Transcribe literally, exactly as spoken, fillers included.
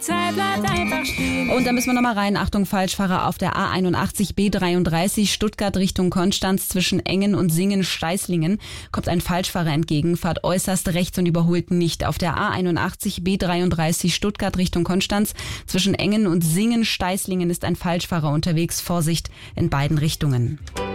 Zeit bleibt einfach stehen. Und da müssen wir nochmal rein. Achtung, Falschfahrer auf der A einundachtzig B dreiunddreißig Stuttgart Richtung Konstanz zwischen Engen und Singen-Steißlingen. Kommt ein Falschfahrer entgegen, fahrt äußerst rechts und überholt nicht. Auf der A einundachtzig B dreiunddreißig Stuttgart Richtung Konstanz zwischen Engen und Singen-Steißlingen ist ein Falschfahrer unterwegs. Vorsicht in beiden Richtungen.